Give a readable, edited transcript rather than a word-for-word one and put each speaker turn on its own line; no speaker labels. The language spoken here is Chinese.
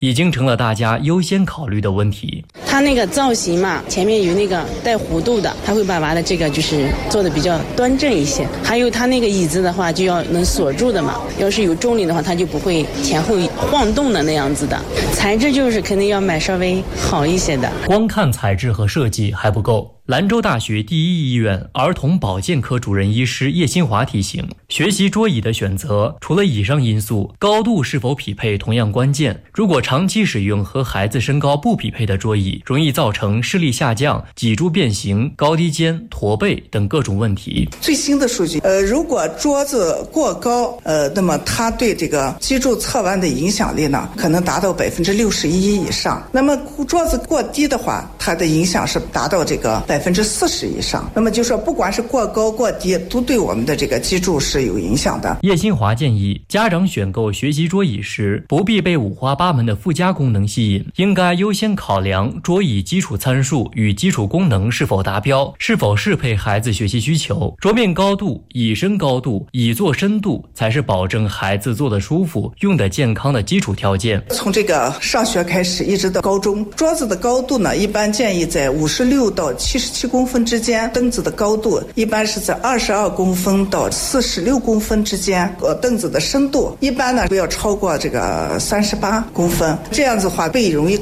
已经成了大家优先考虑的问题。
它那个造型嘛，前面有那个带弧度的，它会把娃的这个就是做的比较端正一些。还有它那个椅子的话，就要能锁住的嘛，要是有重力的话，它就不会前后晃动的那样子的。材质就是肯定要买稍微好一些的。
光看材质和设计还不够。兰州大学第一医院儿童保健科主任医师叶新华提醒，学习桌椅的选择，除了以上因素，高度是否匹配同样关键。如果长期使用和孩子身高不匹配的桌椅，容易造成视力下降、脊柱变形、高低肩、驼背等各种问题。
最新的数据，如果桌子过高，那么它对这个脊柱侧弯的影响力呢，可能达到61%以上。那么桌子过低的话，它的影响是达到这个40%以上。那么就说不管是过高过低，都对我们的这个脊柱是有影响的。
叶新华建议，家长选购学习桌椅时，不必被五花八门的附加功能吸引，应该优先考量桌椅基础参数与基础功能是否达标，是否适配孩子学习需求。桌面高度、椅身高度、椅座深度才是保证孩子坐得舒服、用得健康的基础条件。
从这个上学开始一直到高中，桌子的高度呢，一般建议在56到77公分之间，凳子的高度一般是在22公分到46公分之间，凳子的深度一般呢不要超过这个38公分，这样子的话背容易